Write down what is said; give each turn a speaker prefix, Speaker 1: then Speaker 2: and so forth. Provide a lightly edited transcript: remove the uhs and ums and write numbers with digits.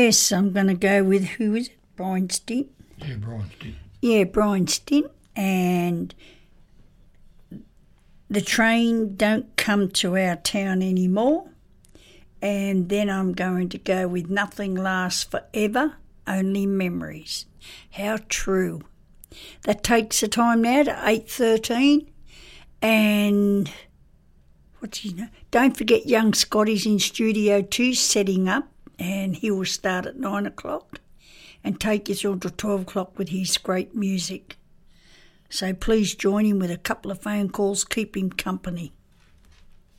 Speaker 1: Yes, I'm going to go with, who is it? Brian Stint.
Speaker 2: Yeah, Brian Stint.
Speaker 1: Yeah, Brian Stint. And the train don't come to our town anymore. And then I'm going to go with Nothing Lasts Forever, Only Memories. How true. That takes the time now to 8:13. And what's his name? Don't forget young Scotty's in Studio 2 setting up, and he will start at 9 o'clock and take us all to 12 o'clock with his great music. So please join him with a couple of phone calls, keep him company.